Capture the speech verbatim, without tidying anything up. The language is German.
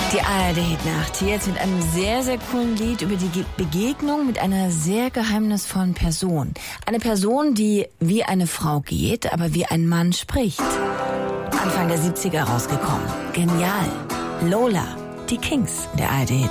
Die A R D-Hitnacht jetzt mit einem sehr, sehr coolen Lied über die Begegnung mit einer sehr geheimnisvollen Person. Eine Person, die wie eine Frau geht, aber wie ein Mann spricht. Anfang der siebziger rausgekommen. Genial. Lola, die Kings der A R D.